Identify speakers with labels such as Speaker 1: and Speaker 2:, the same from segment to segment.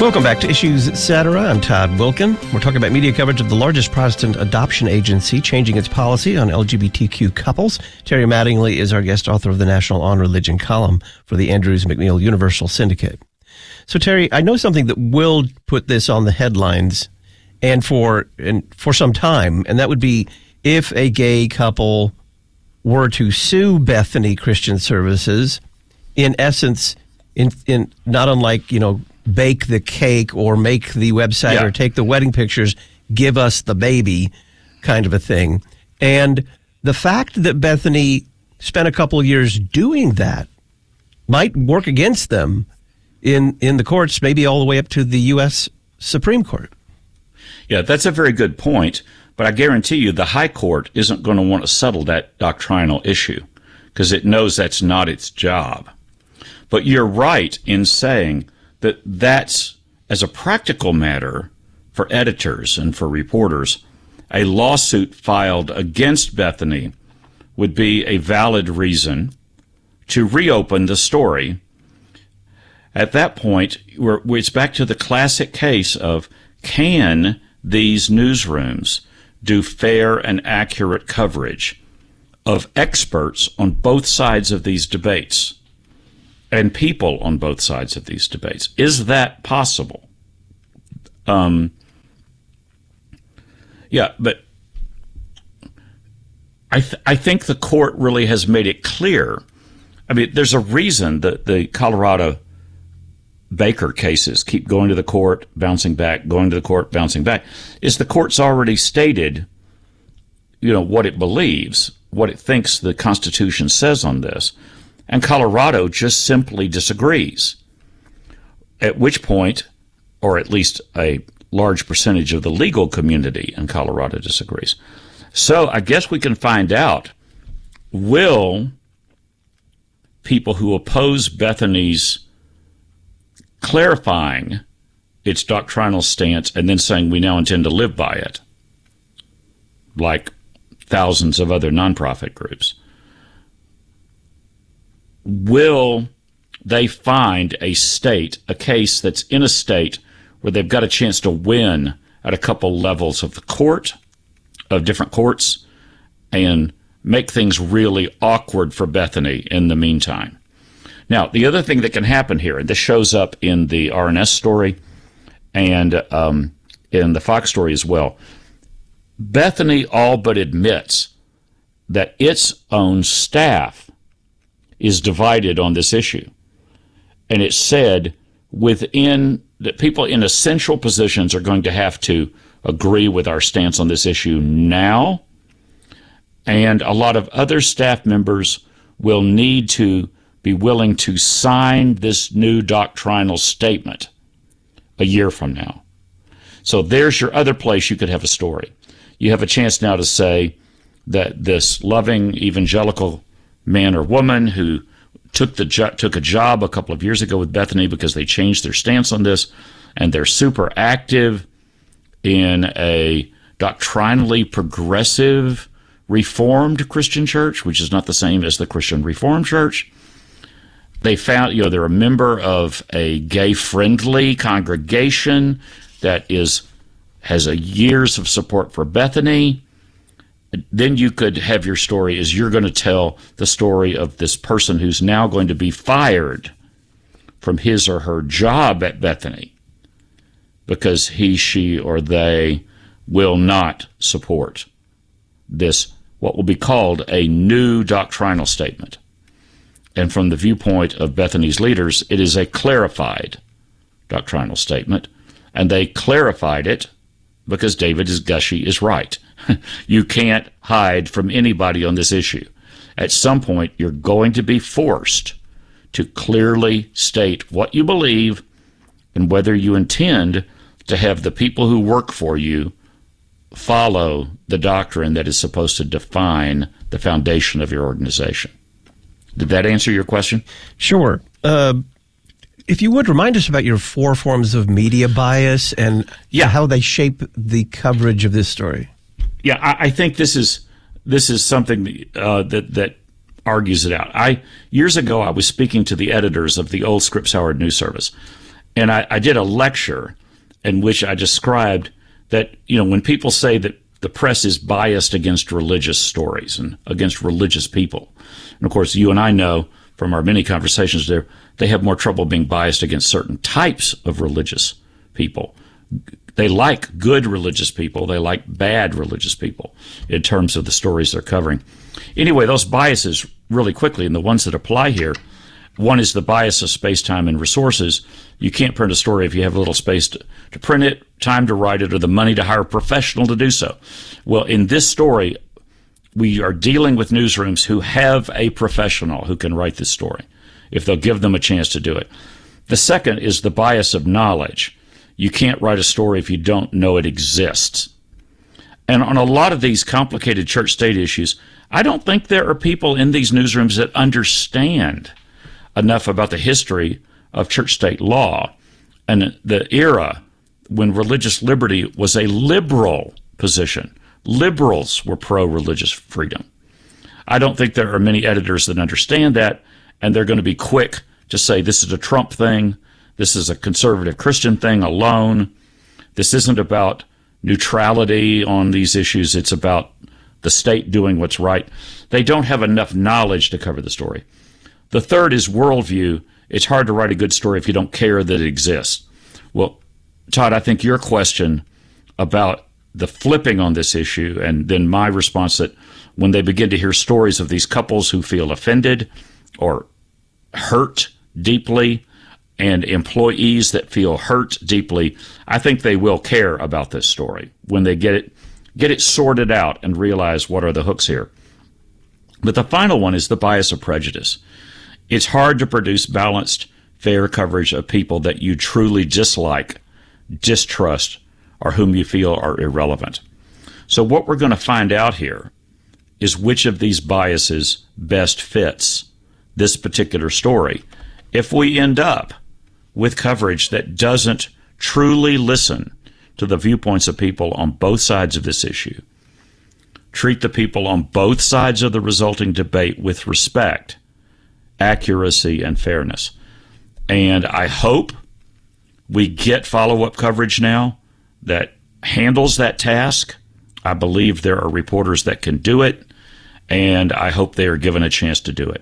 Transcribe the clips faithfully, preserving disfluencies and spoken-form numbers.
Speaker 1: Welcome back to Issues Etc. I'm Todd Wilkin. We're talking about media coverage of the largest Protestant adoption agency changing its policy on L G B T Q couples. Terry Mattingly is our guest author of the National On Religion column for the Andrews McMeel Universal Syndicate. So, Terry, I know something that will put this on the headlines and for and for some time, and that would be if a gay couple were to sue Bethany Christian Services, in essence, in in not unlike, you know, bake the cake or make the website yeah. or take the wedding pictures, give us the baby kind of a thing. And the fact that Bethany spent a couple of years doing that might work against them in, in the courts, maybe all the way up to the U S Supreme Court.
Speaker 2: Yeah, that's a very good point. But I guarantee you the High Court isn't going to want to settle that doctrinal issue because it knows that's not its job. But you're right in saying that that's, as a practical matter, for editors and for reporters, a lawsuit filed against Bethany would be a valid reason to reopen the story. At that point, we're, it's back to the classic case of, can these newsrooms do fair and accurate coverage of experts on both sides of these debates? And people on both sides of these debates. Is that possible? Um, yeah, but I th- I think the court really has made it clear. I mean, there's a reason that the Colorado Baker cases keep going to the court, bouncing back, going to the court, bouncing back, is the court's already stated, you know, what it believes, what it thinks the Constitution says on this. And Colorado just simply disagrees, at which point, or at least a large percentage of the legal community in Colorado disagrees. So I guess we can find out, will people who oppose Bethany's clarifying its doctrinal stance and then saying we now intend to live by it, like thousands of other nonprofit groups, will they find a state, a case that's in a state where they've got a chance to win at a couple levels of the court, of different courts, and make things really awkward for Bethany in the meantime? Now, the other thing that can happen here, and this shows up in the R N S story and um, in the Fox story as well, Bethany all but admits that its own staff is divided on this issue. And it said within that people in essential positions are going to have to agree with our stance on this issue now. And a lot of other staff members will need to be willing to sign this new doctrinal statement a year from now. So there's your other place you could have a story. You have a chance now to say that this loving evangelical man or woman who took the jo- took a job a couple of years ago with Bethany because they changed their stance on this, and they're super active in a doctrinally progressive Reformed Christian church, which is not the same as the Christian Reformed Church. They found, you know, they're a member of a gay-friendly congregation that is has a years of support for Bethany. Then you could have your story as you're going to tell the story of this person who's now going to be fired from his or her job at Bethany because he, she, or they will not support this, what will be called a new doctrinal statement. And from the viewpoint of Bethany's leaders, it is a clarified doctrinal statement, and they clarified it because David is Gushee is right. You can't hide from anybody on this issue. At some point, you're going to be forced to clearly state what you believe and whether you intend to have the people who work for you follow the doctrine that is supposed to define the foundation of your organization. Did that answer your question?
Speaker 1: Sure. Uh, if you would, remind us about your four forms of media bias and
Speaker 2: yeah.
Speaker 1: how they shape the coverage of this story.
Speaker 2: Yeah, I, I think this is this is something uh, that that argues it out. I years ago, I was speaking to the editors of the old Scripps Howard News Service, And I, I did a lecture in which I described that, you know, when people say that the press is biased against religious stories and against religious people, and of course, you and I know from our many conversations there, they have more trouble being biased against certain types of religious people. They like good religious people. They like bad religious people in terms of the stories they're covering. Anyway, those biases really quickly, and the ones that apply here, one is the bias of space, time, and resources. You can't print a story if you have a little space to, to print it, time to write it, or the money to hire a professional to do so. Well, in this story, we are dealing with newsrooms who have a professional who can write this story, if they'll give them a chance to do it. The second is the bias of knowledge. You can't write a story if you don't know it exists. And on a lot of these complicated church-state issues, I don't think there are people in these newsrooms that understand enough about the history of church-state law and the era when religious liberty was a liberal position. Liberals were pro-religious freedom. I don't think there are many editors that understand that, and they're going to be quick to say this is a Trump thing, this is a conservative Christian thing alone, this isn't about neutrality on these issues, it's about the state doing what's right. They don't have enough knowledge to cover the story. The third is worldview. It's hard to write a good story if you don't care that it exists. Well, Todd, I think your question about the flipping on this issue, and then my response that when they begin to hear stories of these couples who feel offended or hurt deeply, and employees that feel hurt deeply, I think they will care about this story when they get it get it sorted out and realize what are the hooks here. But the final one is the bias of prejudice. It's hard to produce balanced, fair coverage of people that you truly dislike, distrust, or whom you feel are irrelevant. So what we're going to find out here is which of these biases best fits this particular story. If we end up with coverage that doesn't truly listen to the viewpoints of people on both sides of this issue, treat the people on both sides of the resulting debate with respect, accuracy, and fairness. And I hope we get follow-up coverage now that handles that task. I believe there are reporters that can do it, and I hope they are given a chance to do it.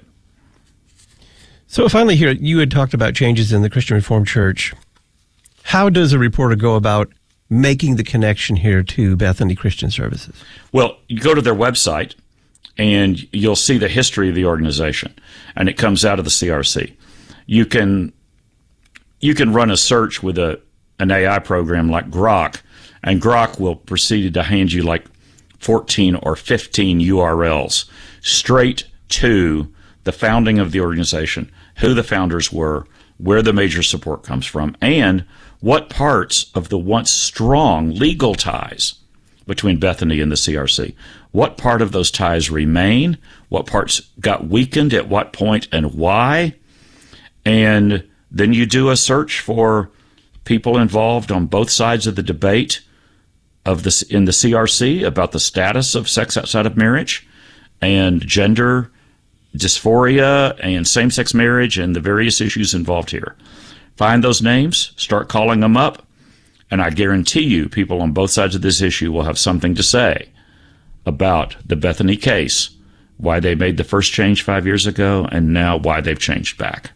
Speaker 1: So finally here, you had talked about changes in the Christian Reformed Church. How does a reporter go about making the connection here to Bethany Christian Services?
Speaker 2: Well, you go to their website, and you'll see the history of the organization, and it comes out of the C R C. You can you can run a search with a an A I program like Grok, and Grok will proceed to hand you like fourteen or fifteen U R Ls straight to the founding of the organization, who the founders were, where the major support comes from, and what parts of the once strong legal ties between Bethany and the C R C, what part of those ties remain, what parts got weakened at what point and why, and then you do a search for people involved on both sides of the debate of this in the C R C about the status of sex outside of marriage and gender dysphoria and same-sex marriage and the various issues involved here. Find those names, start calling them up, and I guarantee you people on both sides of this issue will have something to say about the Bethany case, why they made the first change five years ago, and now why they've changed back.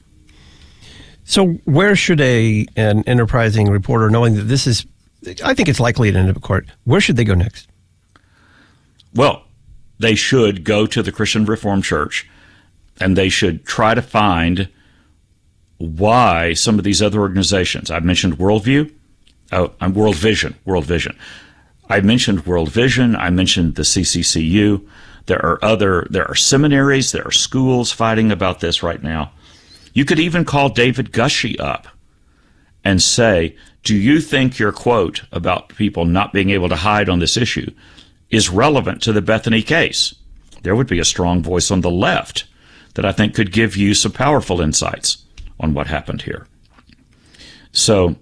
Speaker 1: So where should a an enterprising reporter, knowing that this is, I think it's likely to end up in court, where should they go next?
Speaker 2: Well, they should go to the Christian Reformed Church, and they should try to find why some of these other organizations, I've mentioned Worldview, oh, I'm World Vision, World Vision. I mentioned World Vision, I mentioned the C C C U. There are other, there are seminaries, there are schools fighting about this right now. You could even call David Gushee up and say, do you think your quote about people not being able to hide on this issue is relevant to the Bethany case? There would be a strong voice on the left that I think could give you some powerful insights on what happened here. So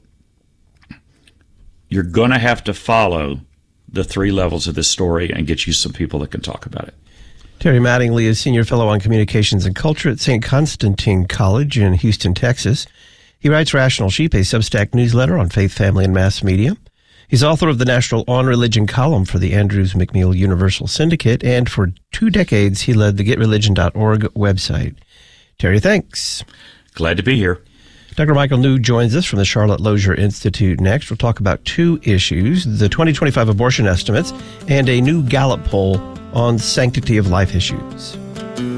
Speaker 2: you're going to have to follow the three levels of this story and get you some people that can talk about it.
Speaker 1: Terry Mattingly is Senior Fellow on Communications and Culture at Saint Constantine College in Houston, Texas. He writes Rational Sheep, a Substack newsletter on faith, family, and mass media. He's author of the national On Religion column for the Andrews McMeel Universal Syndicate, and for two decades he led the get religion dot org website. Terry, thanks.
Speaker 2: Glad to be here.
Speaker 1: Doctor Michael New joins us from the Charlotte Lozier Institute next. We'll talk about two issues, the twenty twenty-five abortion estimates and a new Gallup poll on sanctity of life issues.